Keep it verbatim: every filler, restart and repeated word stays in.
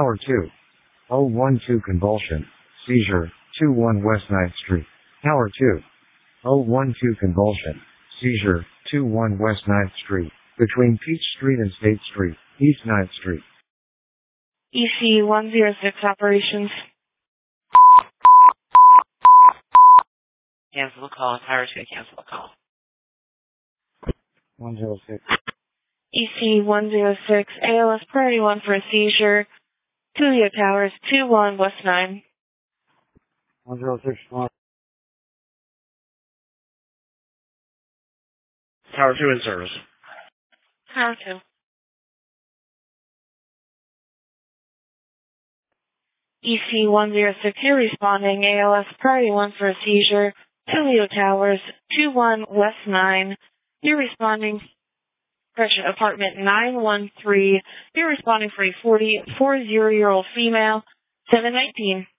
Tower two. oh one two convulsion. Seizure. two one West ninth Street. Tower two. oh one two convulsion. Seizure. two one West ninth Street. Between Peach Street and State Street. East ninth Street. E C one zero six operations. Cancel the call. Tower two, cancel the call. one zero six. E C one zero six, A L S priority one for a seizure. Tulio Towers, two one West nine. one zero six one. Tower two in service. Tower two. E C one zero six, you're responding. A L S priority one for a seizure. Tulio Towers, two one West nine. You're responding. Correction, apartment nine one three. You're responding for a forty-four-year-old female, seven nineteen.